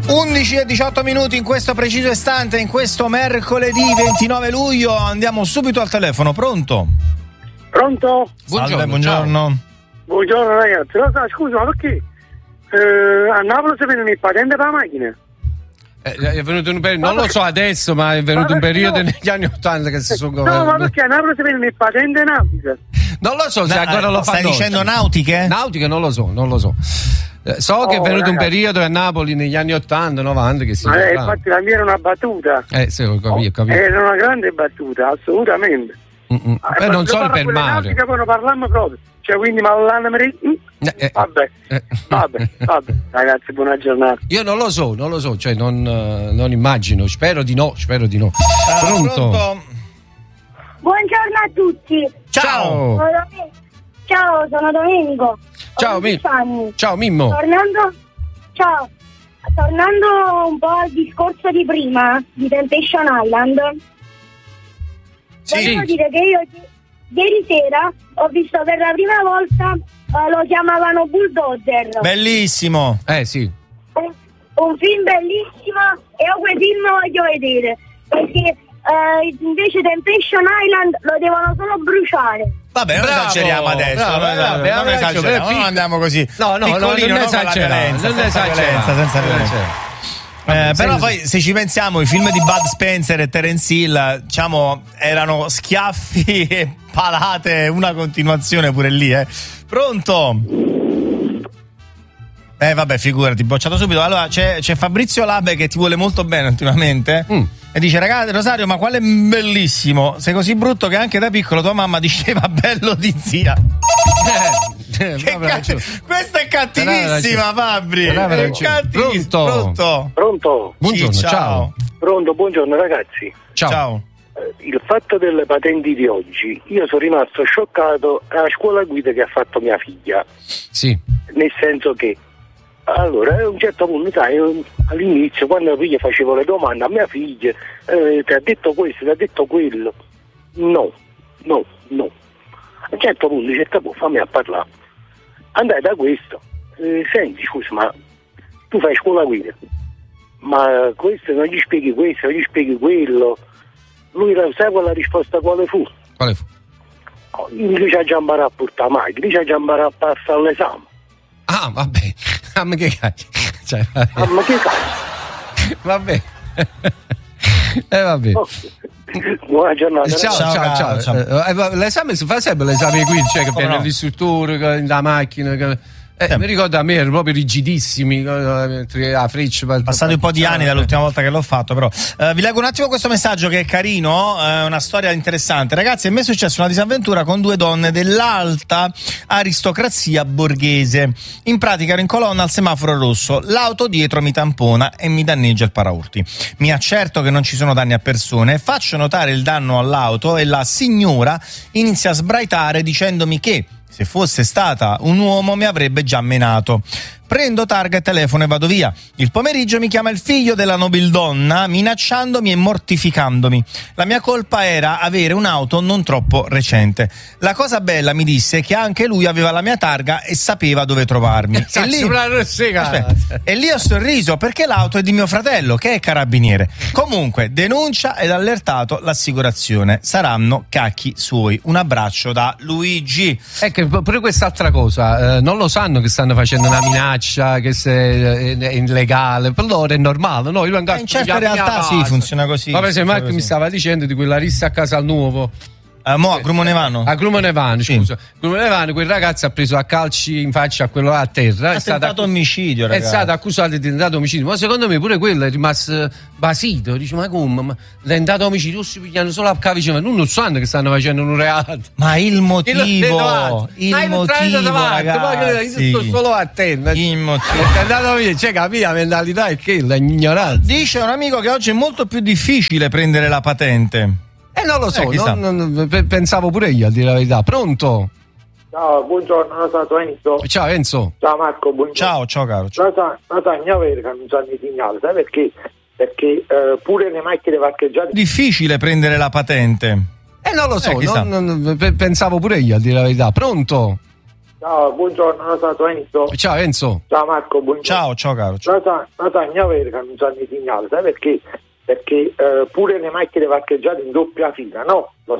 11:18 in questo preciso istante, in questo mercoledì 29 luglio. Andiamo subito al telefono. Pronto? Pronto? Salve, buongiorno. Buongiorno ragazzi. Scusa, ma perché a Napoli si prende il patente per la macchina? È venuto un periodo, non lo so adesso, ma è venuto un periodo negli anni 80 che si sono No, ma perché a Napoli si prende il patente nautica? Non lo so se ancora lo fanno. Stai dicendo nautiche? Nautiche non lo so. So che è venuto un periodo a Napoli negli anni 80, 90 che si infatti la mia era una battuta. Sì, ho capito. Era una grande battuta, assolutamente. Non solo per mare. Poi non parliamo proprio. Cioè, quindi vabbè, ragazzi, buona giornata. Io non lo so, cioè non immagino, spero di no. Pronto? Buongiorno a tutti. Ciao. Ciao, sono Domenico. Ciao, Ciao Mimmo. Tornando un po' al discorso di prima di Temptation Island. Volevo dire che io ieri sera ho visto per la prima volta, lo chiamavano Bulldozer. Bellissimo. Sì. Un film bellissimo, e io quel film lo voglio vedere, perché invece Temptation Island lo devono solo bruciare. Vabbè, non esageriamo adesso. Non esageriamo, non andiamo così. No, non esageriamo. Senza violenza. Però poi se ci pensiamo, i film di Bud Spencer e Terence Hill, diciamo, erano schiaffi e palate, una continuazione pure lì, Pronto? Vabbè, figurati, bocciato subito. Allora c'è Fabrizio Labe che ti vuole molto bene ultimamente e dice: ragazzi, Rosario, ma quale bellissimo, sei così brutto che anche da piccolo tua mamma diceva bello di zia. Questa è cattivissima, Fabri. Pronto? Buongiorno, ciao. Pronto, buongiorno ragazzi. Ciao. Il fatto delle patenti di oggi, io sono rimasto scioccato alla scuola guida che ha fatto mia figlia. Sì. Nel senso che, allora, a un certo punto, sai, all'inizio, quando la figlia facevo le domande a mia figlia, ti ha detto questo, ti ha detto quello. No. A un certo punto dice: fammi a parlare. Andai da questo, senti, scusa, ma tu fai scuola guida, ma questo non gli spieghi questo, non gli spieghi quello. Lui sai quella risposta quale fu? Lui ci ha già imparato a portare la macchina, lui ci ha già imparato a passare all'esame. Ah, vabbè, ma che cazzo? Ma che cazzo? Vabbè. Vabbè. Buona giornata. Ciao. L'esame si fa sempre, l'esame qui, cioè che viene l'istruttore, la macchina. Mi ricordo, a me erano proprio rigidissimi a Freccia. Passati un po' di anni dall'ultima volta che l'ho fatto, però vi leggo un attimo questo messaggio che è carino, è una storia interessante. Ragazzi, a me è successa una disavventura con due donne dell'alta aristocrazia borghese. In pratica ero in colonna al semaforo rosso, l'auto dietro mi tampona e mi danneggia il paraurti. Mi accerto che non ci sono danni a persone, faccio notare il danno all'auto e la signora inizia a sbraitare dicendomi che se fosse stata un uomo mi avrebbe già menato. Prendo targa e telefono e vado via. Il pomeriggio mi chiama il figlio della nobildonna minacciandomi e mortificandomi. La mia colpa era avere un'auto non troppo recente. La cosa bella, mi disse, è che anche lui aveva la mia targa e sapeva dove trovarmi. E lì ho sorriso perché l'auto è di mio fratello, che è carabiniere. Comunque, denuncia ed allertato l'assicurazione. Saranno cacchi suoi. Un abbraccio da Luigi. Ecco, pure quest'altra cosa, non lo sanno che stanno facendo una minaccia, che se è illegale, per loro è normale, no? In certe realtà sì, funziona così. Ma per esempio Marco mi stava dicendo di quella rissa a Casalnuovo. A Grumonevano. A Grumonevano, scusa. Grumonevano, quel ragazzo ha preso a calci in faccia a quello là a terra. È stato omicidio, ragazzi. È stato accusato di tentato omicidio. Ma secondo me pure quello è rimasto basito. Dice, ma come? Ma tentato omicidio si pigliano solo a cavicina. Non sanno che stanno facendo un reato. Ma il motivo, ragazzi. Sto solo a te. Il motivo. È andato via, cioè capi la mentalità è che l'ignoranza. Dice un amico che oggi è molto più difficile prendere la patente. Non lo so, pensavo pure io, a dire la verità. Pronto? Ciao, buongiorno, sono Enzo. Ciao Enzo. Ciao Marco, buongiorno. Ciao caro. La Tagna Verga non sanno i segnali, sai perché? Perché pure le macchine parcheggiate... Difficile prendere la patente. Non lo so, pensavo pure io, a dire la verità. Pronto? Ciao, buongiorno, sono Enzo. Ciao Enzo. Ciao Marco, buongiorno. Ciao caro. Lasagna vera che non sanno i segnali, sai perché? Perché pure le macchine parcheggiate in doppia fila, no? Lo